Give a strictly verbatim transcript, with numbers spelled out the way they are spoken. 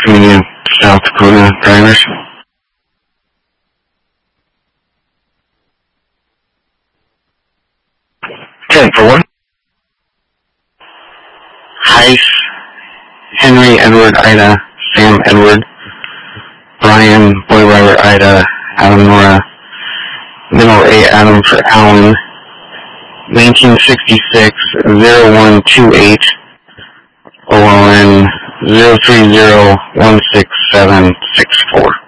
Union, South Dakota drivers. ten for one. Heis, Henry Edward Ida, Sam Edward, Brian Boy Robert Ida, Adam Nora, Middle A Adam for Allen, nineteen sixty-six oh one two eight, O L N zero three zero one six seven six four.